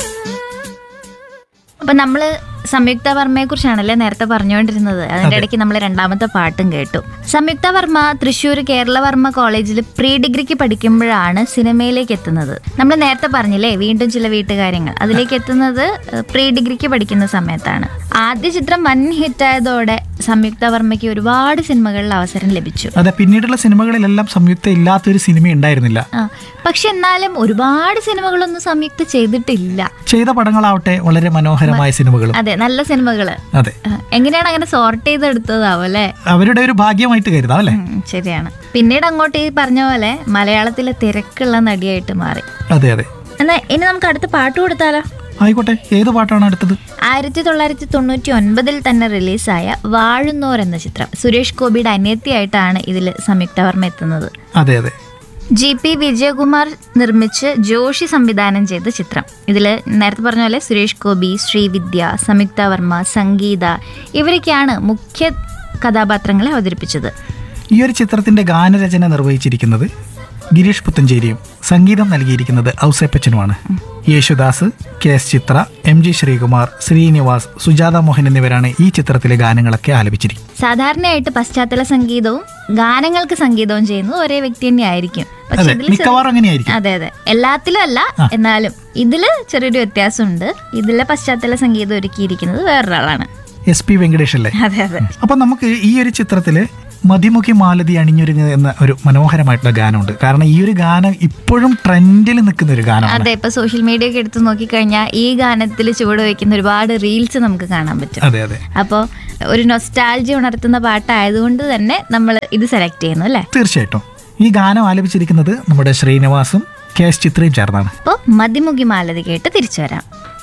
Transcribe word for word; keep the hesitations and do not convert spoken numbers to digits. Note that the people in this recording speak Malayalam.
അപ്പം നമ്മൾ സംയുക്ത വർമ്മയെ കുറിച്ചാണല്ലേ നേരത്തെ പറഞ്ഞുകൊണ്ടിരുന്നത്. അതിൻ്റെ ഇടയ്ക്ക് നമ്മൾ രണ്ടാമത്തെ പാട്ടും കേട്ടു. സംയുക്ത വർമ്മ തൃശ്ശൂർ കേരളവർമ്മ കോളേജിൽ പ്രീ ഡിഗ്രിക്ക് പഠിക്കുമ്പോഴാണ് സിനിമയിലേക്ക് എത്തുന്നത്. നമ്മൾ നേരത്തെ പറഞ്ഞില്ലേ വീണ്ടും ചില വീട്ടുകാര്യങ്ങൾ, അതിലേക്ക് എത്തുന്നത് പ്രീ ഡിഗ്രിക്ക് പഠിക്കുന്ന സമയത്താണ്. ആദ്യ ചിത്രം വൻ ഹിറ്റായതോടെ സംയുക്ത വർമ്മയ്ക്ക് ഒരുപാട് സിനിമകളിൽ അവസരം ലഭിച്ചു. അതെ, പിന്നീടുള്ള സിനിമകളിലെല്ലാം സംയുക്ത ഇല്ലാത്തൊരു സിനിമ ഉണ്ടായിരുന്നില്ല. ആ പക്ഷെ എന്നാലും ഒരുപാട് സിനിമകളൊന്നും സംയുക്ത ചെയ്തിട്ടില്ല. ചെയ്ത പടങ്ങളാവട്ടെ വളരെ മനോഹരമായ സിനിമകളും. അതെ, നല്ല സിനിമകള്. അതെ, എങ്ങനെയാണ് അങ്ങനെ സോർട്ട് ചെയ്തെടുത്തതാവും അല്ലേ? അവരുടെ ഒരു ഭാഗ്യമായിട്ട് കരുതാം അല്ലേ? ശരിയാണ്. പിന്നീട് അങ്ങോട്ട് ഈ പറഞ്ഞ പോലെ മലയാളത്തിലെ തിരക്കുള്ള നടിയായിട്ട് മാറി. അതെ അതെ. എന്നാ ഇനി നമുക്ക് അടുത്ത പാട്ട് കൊടുത്താലോ? ആയിക്കോട്ടെ, ഏത് പാട്ടാണ് അടുത്തത്? ആയിരത്തി തൊള്ളായിരത്തി തൊണ്ണൂറ്റി ഒൻപതിൽ തന്നെ റിലീസായ വാഴുന്നോർ എന്ന ചിത്രം. സുരേഷ് ഗോപിയുടെ അനിയത്തിയായിട്ടാണ് ഇതിൽ സംയുക്ത വർമ്മ എത്തുന്നത്. അതെ അതെ. ജി പി വിജയകുമാർ നിർമ്മിച്ച് ജോഷി സംവിധാനം ചെയ്ത ചിത്രം. ഇതിൽ നേരത്തെ പറഞ്ഞ പോലെ സുരേഷ് ഗോപി, ശ്രീവിദ്യ, സംയുക്ത വർമ്മ, സംഗീത ഇവരൊക്കെയാണ് മുഖ്യ കഥാപാത്രങ്ങളെ അവതരിപ്പിച്ചത്. ഈ ഒരു ചിത്രത്തിന്റെ ഗാനരചന നിർവഹിച്ചിരിക്കുന്നത് ഗിരീഷ് പുത്തഞ്ചേരിയും സംഗീതം നൽകിയിരിക്കുന്നത് ഔസേപ്പച്ചനുമാണ്. യേശുദാസ്, കെ എസ് ചിത്ര, എം ജി ശ്രീകുമാർ, ശ്രീനിവാസ്, സുജാത മോഹൻ എന്നിവരാണ് ഈ ചിത്രത്തിലെ ഗാനങ്ങളൊക്കെ ആലപിച്ചിരിക്കുന്നത്. സാധാരണയായിട്ട് പശ്ചാത്തല സംഗീതവും ഗാനങ്ങൾക്ക് സംഗീതവും ചെയ്യുന്നത് ഒരേ വ്യക്തി തന്നെ ആയിരിക്കും. പക്ഷെ മിക്കവാറും അങ്ങനെയായിരിക്കും. അതെ അതെ, എല്ലാത്തിലും അല്ല, എന്നാലും ഇതില് ചെറിയൊരു വ്യത്യാസമുണ്ട്. ഇതിലെ പശ്ചാത്തല സംഗീതം ഒരുക്കിയിരിക്കുന്നത് വേറൊരാളാണ്, എസ് പി വെങ്കടേഷ് അല്ലേ? അതെ അതെ. അപ്പൊ നമുക്ക് ഈ ഒരു ചിത്രത്തില് മതിമുഖി മാലതി അണിഞ്ഞൊരുങ്ങുക എന്ന ഒരു മനോഹരമായിട്ടുള്ള ഗാനമുണ്ട്. കാരണം ഈ ഒരു ഗാനം ഇപ്പോഴും ട്രെൻഡിൽ നിൽക്കുന്ന ഒരു ഗാനമാണ്. അതെ, ഇപ്പൊ സോഷ്യൽ മീഡിയ ഒക്കെ എടുത്ത് നോക്കിക്കഴിഞ്ഞാൽ ഈ ഗാനത്തിൽ ചുവട് വയ്ക്കുന്ന ഒരുപാട് റീൽസ് നമുക്ക് കാണാൻ പറ്റും. അതെ അതെ. അപ്പോൾ ഒരു നൊസ്റ്റാൾജി ഉണർത്തുന്ന പാട്ടായതുകൊണ്ട് തന്നെ നമ്മൾ ഇത് സെലക്ട് ചെയ്യുന്നു അല്ലേ? തീർച്ചയായിട്ടും. ഈ ഗാനം ആലപിച്ചിരിക്കുന്നത് നമ്മുടെ ശ്രീനിവാസും കെ എസ് ചിത്രയും ചേർന്നാണ്. അപ്പോൾ മതിമുഖി മാലതി കേട്ട് തിരിച്ചു വരാം.